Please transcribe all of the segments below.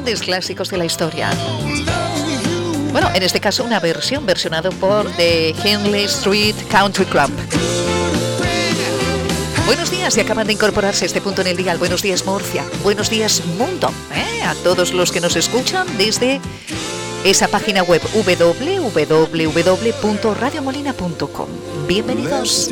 grandes clásicos de la historia. Bueno, en este caso una versionado por The Henley Street Country Club. Buenos días, si acaban de incorporarse a este punto en el día. Buenos días, Murcia. Buenos días, mundo. A todos los que nos escuchan desde esa página web www.radiomolina.com. Bienvenidos.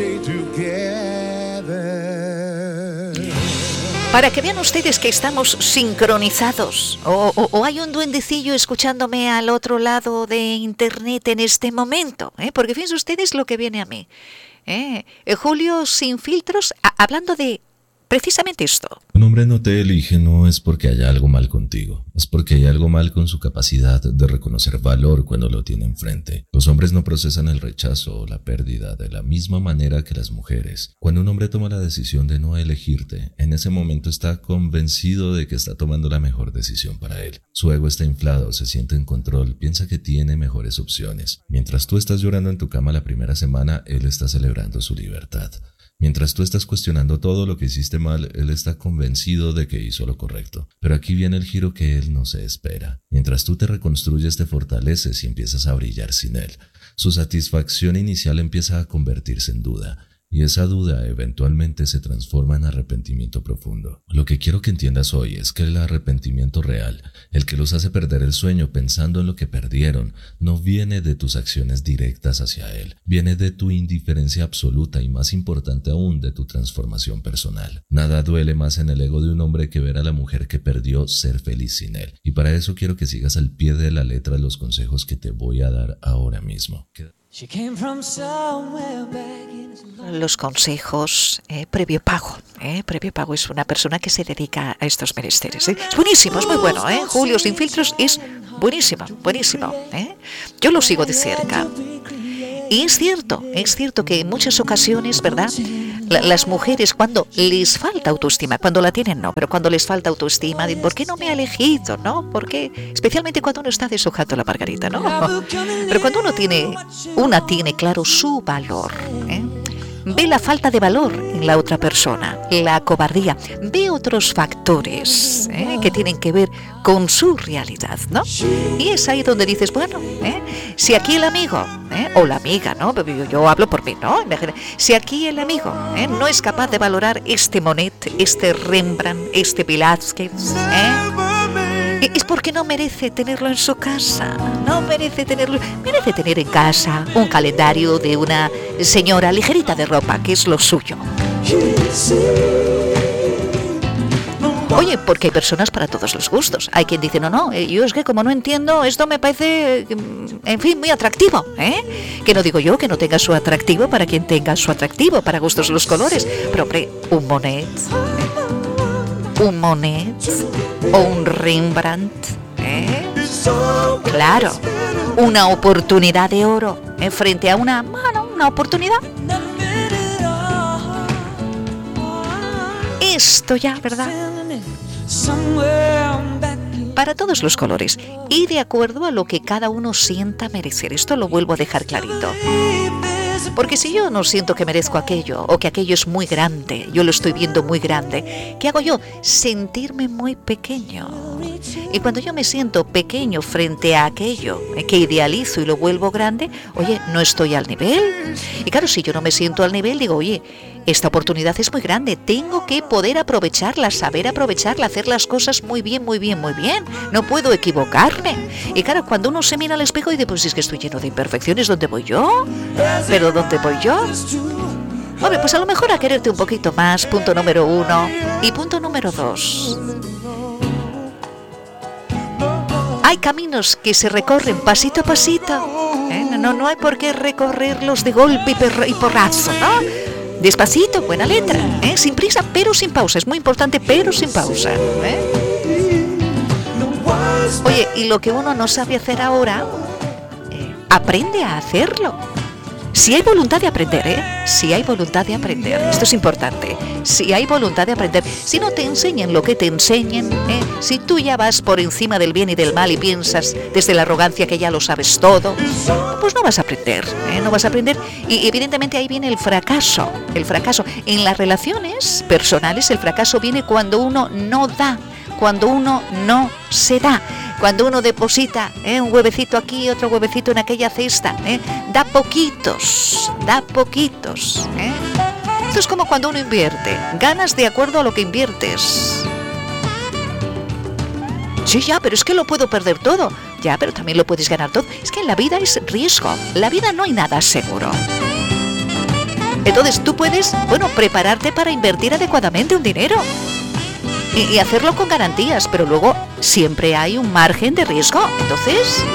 Para que vean ustedes que estamos sincronizados. O hay un duendecillo escuchándome al otro lado de internet en este momento. Porque fíjense ustedes lo que viene a mí. Julio Sin Filtros, hablando de precisamente esto. Un hombre no te elige no es porque haya algo mal contigo, es porque hay algo mal con su capacidad de reconocer valor cuando lo tiene enfrente. Los hombres no procesan el rechazo o la pérdida de la misma manera que las mujeres. Cuando un hombre toma la decisión de no elegirte, en ese momento está convencido de que está tomando la mejor decisión para él. Su ego está inflado, se siente en control, piensa que tiene mejores opciones. Mientras tú estás llorando en tu cama la primera semana, él está celebrando su libertad. Mientras tú estás cuestionando todo lo que hiciste mal, él está convencido de que hizo lo correcto. Pero aquí viene el giro que él no se espera. Mientras tú te reconstruyes, te fortaleces y empiezas a brillar sin él. Su satisfacción inicial empieza a convertirse en duda. Y esa duda eventualmente se transforma en arrepentimiento profundo. Lo que quiero que entiendas hoy es que el arrepentimiento real, el que los hace perder el sueño pensando en lo que perdieron, no viene de tus acciones directas hacia él. Viene de tu indiferencia absoluta y, más importante aún, de tu transformación personal. Nada duele más en el ego de un hombre que ver a la mujer que perdió ser feliz sin él. Y para eso quiero que sigas al pie de la letra los consejos que te voy a dar ahora mismo. Los consejos previo pago. Previo pago es una persona que se dedica a estos menesteres. Es buenísimo, es muy bueno. Julio Sin Filtros es buenísimo, buenísimo. Yo lo sigo de cerca. Y es cierto que en muchas ocasiones, ¿verdad? Las mujeres, cuando les falta autoestima, cuando la tienen no, pero cuando les falta autoestima, dicen, ¿por qué no me ha elegido? ¿No? ¿Por qué? Especialmente cuando uno está deshojando la margarita, ¿no? Pero cuando una tiene claro su valor, ve la falta de valor en la otra persona, la cobardía, ve otros factores que tienen que ver con su realidad, ¿no? Y es ahí donde dices, bueno, si aquí el amigo o la amiga, ¿no? Yo hablo por mí, ¿no? Si aquí el amigo no es capaz de valorar este Monet, este Rembrandt, este Velázquez, es porque no merece tenerlo en su casa. No merece tenerlo. Merece tener en casa un calendario de una señora ligerita de ropa, que es lo suyo. Oye, porque hay personas para todos los gustos. Hay quien dice, no, yo es que como no entiendo, esto me parece, en fin, muy atractivo, Que no digo yo que no tenga su atractivo para quien tenga su atractivo, para gustos los colores. Pero, hombre, un Monet o un Rembrandt, Claro, una oportunidad de oro frente a una oportunidad. Esto ya, ¿verdad? Para todos los colores y de acuerdo a lo que cada uno sienta merecer. Esto lo vuelvo a dejar clarito. Porque si yo no siento que merezco aquello o que aquello es muy grande, yo lo estoy viendo muy grande, ¿qué hago yo? Sentirme muy pequeño. Y cuando yo me siento pequeño frente a aquello que idealizo y lo vuelvo grande, oye, no estoy al nivel. Y claro, si yo no me siento al nivel, digo, oye, esta oportunidad es muy grande, tengo que poder aprovecharla, saber aprovecharla, hacer las cosas muy bien, muy bien, muy bien. No puedo equivocarme. Y claro, cuando uno se mira al espejo y dice, pues es que estoy lleno de imperfecciones, ¿dónde voy yo? ¿Pero dónde voy yo? Hombre, pues a lo mejor a quererte un poquito más, punto número 1. Y punto número 2. Hay caminos que se recorren pasito a pasito. No hay por qué recorrerlos de golpe y porrazo, ¿no? Despacito, buena letra, sin prisa, pero sin pausa. Es muy importante, pero sin pausa. Oye, y lo que uno no sabe hacer ahora, aprende a hacerlo. Si hay voluntad de aprender, si hay voluntad de aprender, esto es importante, si hay voluntad de aprender, si no te enseñan lo que te enseñen, si tú ya vas por encima del bien y del mal y piensas desde la arrogancia que ya lo sabes todo, pues no vas a aprender, no vas a aprender y evidentemente ahí viene el fracaso en las relaciones personales. El fracaso viene cuando uno no da, cuando uno no se da. Cuando uno deposita un huevecito aquí, otro huevecito en aquella cesta, da poquitos. Esto es como cuando uno invierte, ganas de acuerdo a lo que inviertes. Sí, ya, pero es que lo puedo perder todo. Ya, pero también lo puedes ganar todo. Es que en la vida es riesgo. En la vida no hay nada seguro. Entonces tú puedes, prepararte para invertir adecuadamente un dinero. Y hacerlo con garantías, pero luego siempre hay un margen de riesgo. Entonces...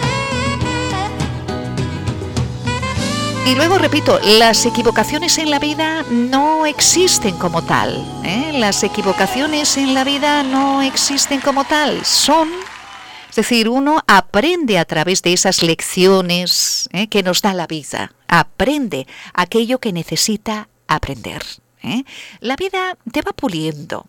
Y luego repito, las equivocaciones en la vida no existen como tal. Las equivocaciones en la vida no existen como tal. Es decir, uno aprende a través de esas lecciones que nos da la vida. Aprende aquello que necesita aprender. La vida te va puliendo,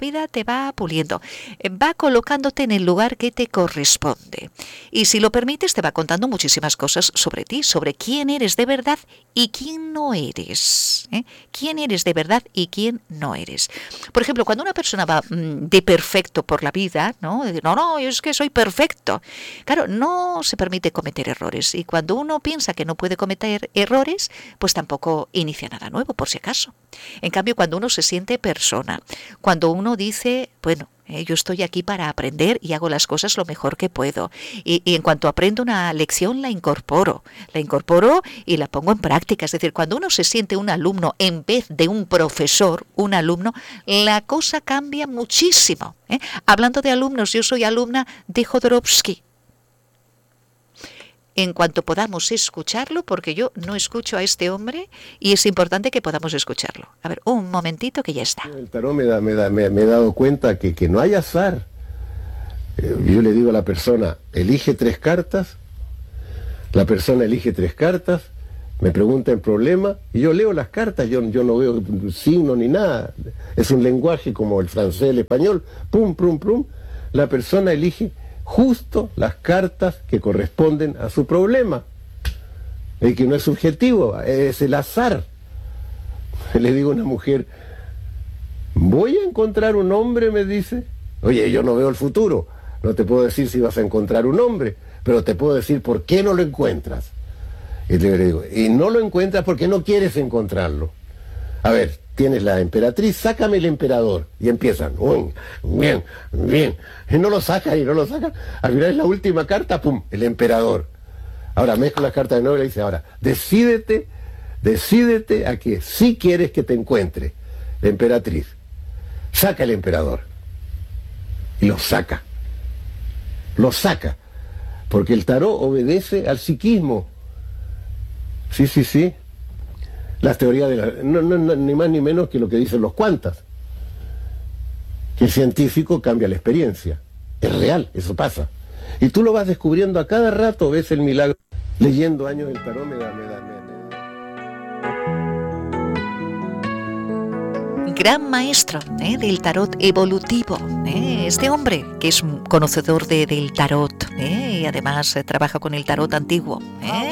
va colocándote en el lugar que te corresponde y si lo permites te va contando muchísimas cosas sobre ti, sobre quién eres de verdad y quién no eres, quién eres de verdad y quién no eres. Por ejemplo, cuando una persona va de perfecto por la vida, no, es que soy perfecto, claro, no se permite cometer errores y cuando uno piensa que no puede cometer errores, pues tampoco inicia nada nuevo, por si acaso. En cambio, cuando uno se siente persona, cuando uno dice, yo estoy aquí para aprender y hago las cosas lo mejor que puedo. Y en cuanto aprendo una lección, la incorporo y la pongo en práctica. Es decir, cuando uno se siente un alumno en vez de un profesor, un alumno, la cosa cambia muchísimo. Hablando de alumnos, yo soy alumna de Jodorowsky. En cuanto podamos escucharlo, porque yo no escucho a este hombre y es importante que podamos escucharlo. A ver, un momentito que ya está. El tarot me he dado cuenta que no hay azar. Yo le digo a la persona, elige 3 cartas, la persona elige 3 cartas, me pregunta el problema y yo leo las cartas, yo no veo signo ni nada. Es un lenguaje como el francés, el español, pum, pum, pum. La persona elige justo las cartas que corresponden a su problema. El que no es subjetivo, es el azar. Le digo a una mujer, voy a encontrar un hombre, me dice. Oye, yo no veo el futuro, no te puedo decir si vas a encontrar un hombre, pero te puedo decir por qué no lo encuentras. Y le digo, y no lo encuentras porque no quieres encontrarlo. A ver, tienes la emperatriz, sácame el emperador. Y empiezan, bien, y no lo sacan. Al final es la última carta, pum, el emperador. Ahora mezcla las cartas de nuevo y le dice, ahora, decídete a que sí quieres que te encuentre la emperatriz. Saca el emperador. Y lo saca. Porque el tarot obedece al psiquismo. Sí. Las teorías de ni más ni menos que lo que dicen los cuantas. Que el científico cambia la experiencia. Es real, eso pasa. Y tú lo vas descubriendo a cada rato, ves el milagro. Leyendo años del tarot me da. Gran maestro del tarot evolutivo, este hombre que es un conocedor del tarot y además trabaja con el tarot antiguo.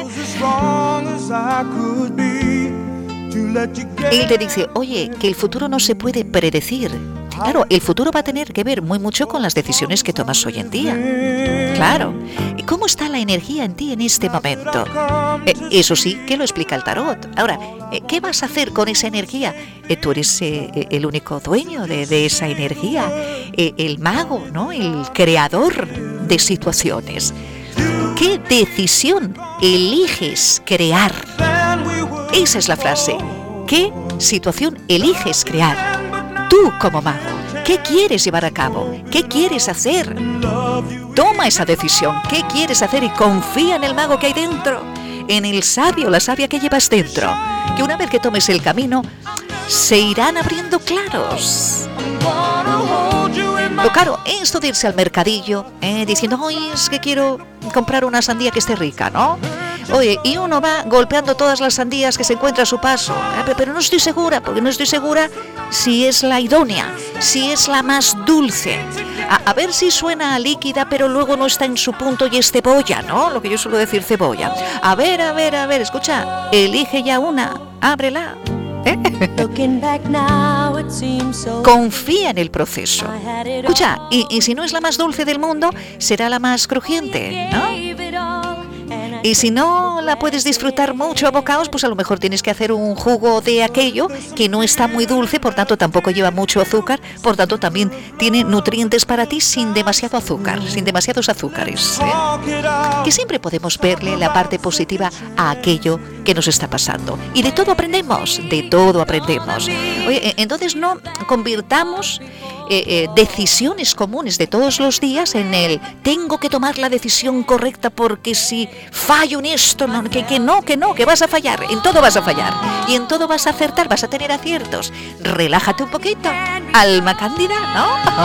Él te dice, oye, que el futuro no se puede predecir. Claro, el futuro va a tener que ver muy mucho con las decisiones que tomas hoy en día. Claro. ¿Y cómo está la energía en ti en este momento? Eso sí que lo explica el tarot. Ahora, ¿qué vas a hacer con esa energía? Tú eres el único dueño de esa energía, el mago, ¿no? El creador de situaciones. ¿Qué decisión eliges crear? Esa es la frase. ¿Qué situación eliges crear? Tú como mago, ¿qué quieres llevar a cabo? ¿Qué quieres hacer? Toma esa decisión. ¿Qué quieres hacer? Y confía en el mago que hay dentro, en el sabio, la sabia que llevas dentro. Que una vez que tomes el camino, se irán abriendo claros. Pero claro, esto de irse al mercadillo, diciendo, oye, es que quiero comprar una sandía que esté rica, ¿no? Oye, y uno va golpeando todas las sandías que se encuentra a su paso, pero no estoy segura, porque no estoy segura si es la idónea, si es la más dulce. A ver si suena líquida, pero luego no está en su punto y es cebolla, ¿no? Lo que yo suelo decir, cebolla. A ver, escucha, elige ya una, ábrela. Confía en el proceso. Escucha, y si no es la más dulce del mundo, será la más crujiente, ¿no? Y si no la puedes disfrutar mucho a bocados, pues a lo mejor tienes que hacer un jugo de aquello que no está muy dulce, por tanto tampoco lleva mucho azúcar, por tanto también tiene nutrientes para ti sin demasiado azúcar, sin demasiados azúcares, ¿eh? Que siempre podemos verle la parte positiva a aquello que nos está pasando. Y de todo aprendemos, de todo aprendemos. Oye, entonces no convirtamos decisiones comunes de todos los días en el tengo que tomar la decisión correcta porque si fallo en esto, no, que vas a fallar, en todo vas a fallar y en todo vas a acertar, vas a tener aciertos. Relájate un poquito, alma cándida, ¿no?